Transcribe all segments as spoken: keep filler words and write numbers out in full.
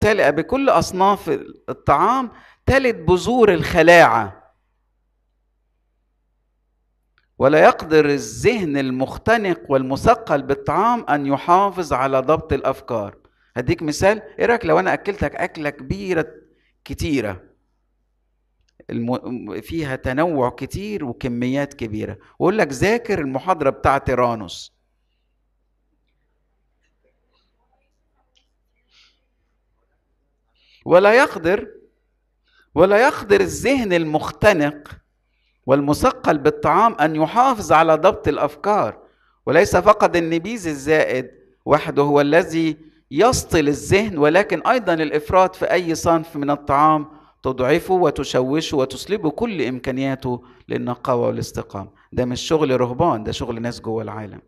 ممتلئة بكل أصناف الطعام تلد بذور الخلاعة. ولا يقدر الذهن المختنق والمثقل بالطعام أن يحافظ على ضبط الأفكار. هديك مثال، إيه رأيك لو أنا أكلتك أكلة كبيرة كتيرة الم... فيها تنوع كتير وكميات كبيرة، وأقول لك ذاكر المحاضرة بتاعة تيرانوس. ولا يقدر ولا يقدر الذهن المختنق والمثقل بالطعام أن يحافظ على ضبط الأفكار. وليس فقط النبيذ الزائد وحده هو الذي يسطل الذهن، ولكن أيضا الإفراط في أي صنف من الطعام تضعفه وتشوشه وتسلبه كل إمكانياته للنقاوة والاستقامة. ده مش شغل رهبان، ده شغل ناس جوه العالم.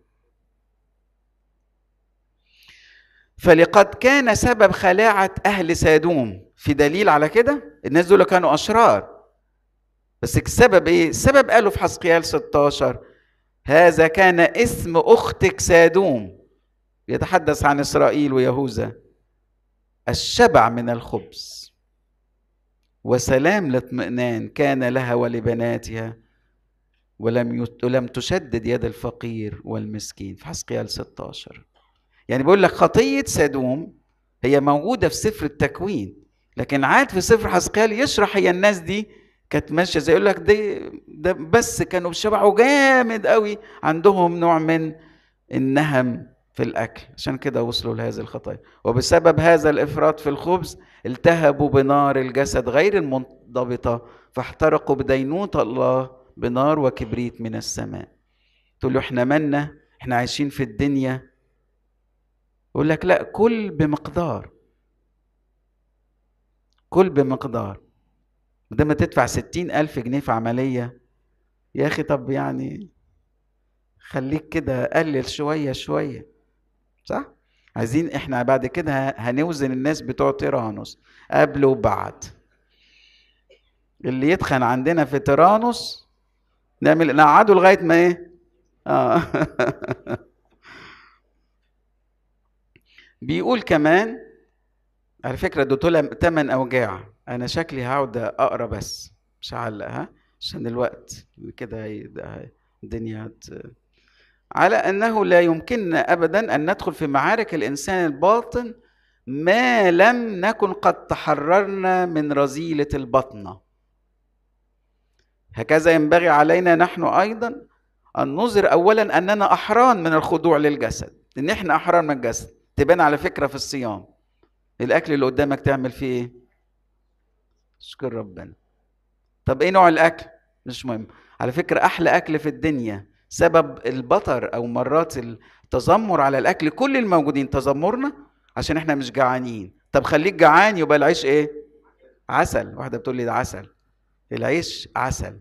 فلقد كان سبب خلاعة أهل سادوم، في دليل على كده، الناس دول كانوا أشرار، بس السبب إيه؟ السبب قالوا في حزقيال ستة عشر: هذا كان اسم أختك سادوم، يتحدث عن إسرائيل ويهوذا، الشبع من الخبز وسلام الاطمئنان كان لها ولبناتها، ولم ولم تشدد يد الفقير والمسكين، في حزقيال ستة عشر. يعني بيقول لك خطية سادوم هي موجودة في سفر التكوين، لكن عاد في سفر حزقيال يشرح هي الناس دي كانت ماشية زي، يقول لك دي ده بس كانوا بيشبعوا جامد قوي، عندهم نوع من النهم في الأكل، عشان كده وصلوا لهذه الخطايا. وبسبب هذا الإفراط في الخبز التهبوا بنار الجسد غير المنضبطة، فاحترقوا بدينونة الله بنار وكبريت من السماء. تقول له احنا مالنا، احنا عايشين في الدنيا. يقول لك لا، كل بمقدار، كل بمقدار. بدل ما تدفع ستين ألف جنيه في عملية، يا أخي طب يعني خليك كده قلل شوية شوية، صح؟ عايزين احنا بعد كده هنوزن الناس بتوع تيرانوس قبل وبعد. اللي يتخن عندنا في تيرانوس نعمل نقعده لغاية ما ايه؟ آه. بيقول كمان، على فكرة دول تمن أوجاع، أنا شكلي هقعد أقرأ بس مش هعلق، ها، عشان الوقت كده الدنيا هت... على أنه لا يمكننا أبدا أن ندخل في معارك الإنسان الباطن ما لم نكن قد تحررنا من رذيلة البطنة. هكذا ينبغي علينا نحن أيضا أن نظهر أولا أننا أحرار من الخضوع للجسد، إن إحنا أحرار من الجسد. تبان على فكرة في الصيام، الأكل اللي قدامك تعمل فيه إيه؟ شكر ربنا. طب إيه نوع الأكل؟ مش مهم. على فكرة أحلى أكل في الدنيا سبب البطر أو مرات التذمر على الأكل، كل الموجودين تذمرنا عشان إحنا مش جعانين. طب خليك جعان يبقى العيش إيه؟ عسل. واحدة بتقول لي ده عسل، العيش عسل.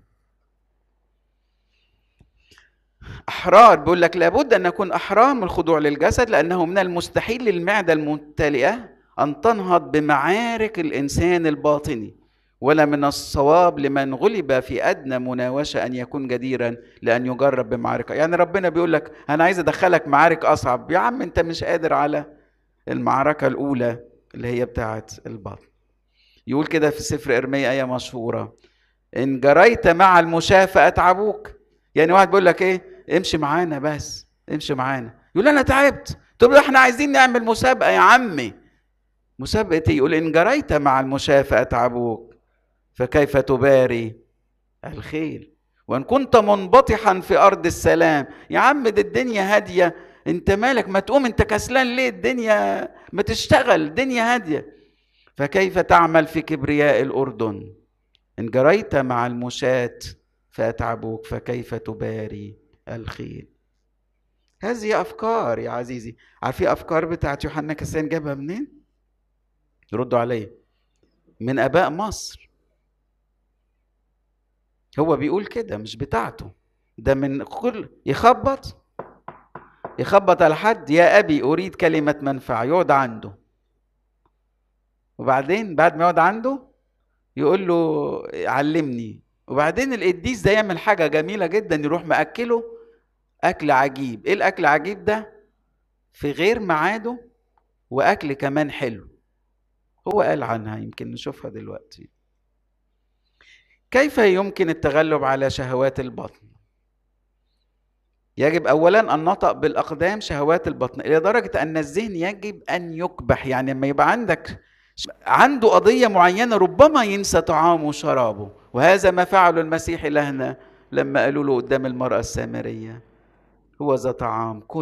أحرار، بيقول لك لابد أن نكون أحرار من الخضوع للجسد، لأنه من المستحيل للمعدة الممتلئة أن تنهض بمعارك الإنسان الباطني، ولا من الصواب لمن غلب في أدنى مناوشة أن يكون جديرا لأن يجرب بمعارك. يعني ربنا بيقول لك أنا عايز أدخلك معارك أصعب، يا عم أنت مش قادر على المعركة الأولى اللي هي بتاعة البطن. يقول كده في سفر إرميا آية مشهورة: إن جريت مع المشاة فأتعبوك. يعني واحد بيقول لك إيه؟ امشي معانا بس، امشي معانا. يقول أنا تعبت. طب احنا عايزين نعمل مسابقة يا عمي. مسابقة إيه؟ يقول إن جريت مع المشاة فأتعبوك فكيف تباري الخيل وإن كنت منبطحا في أرض السلام. يا عم دي الدنيا هادية، انت مالك؟ ما تقوم، انت كسلان ليه؟ الدنيا ما تشتغل، الدنيا هادية. فكيف تعمل في كبرياء الأردن؟ إن جريت مع المشاة فأتعبوك فكيف تباري الخيل. هذه أفكار يا عزيزي. عارفين أفكار بتاعت يوحنا كسان جابها منين؟ ردوا علي. من آباء مصر. هو بيقول كده، مش بتاعته، ده من كل يخبط يخبط على حد، يا أبي أريد كلمة منفعة، يقعد عنده، وبعدين بعد ما يقعد عنده يقول له علمني، وبعدين القديس ده يعمل حاجة جميلة جدا، يروح مأكله أكل عجيب. إيه الأكل العجيب ده؟ في غير ميعاده، وأكل كمان حلو. هو قال عنها، يمكن نشوفها دلوقتي. كيف يمكن التغلب على شهوات البطن؟ يجب أولا أن نطأ بالأقدام شهوات البطن، إلى درجة أن الذهن يجب أن يكبح. يعني لما يبقى عندك عنده قضية معينة ربما ينسى طعامه وشرابه، وهذا ما فعله المسيح لهنا لما قالوا له قدام المرأة السامرية: هو ذا طعام كل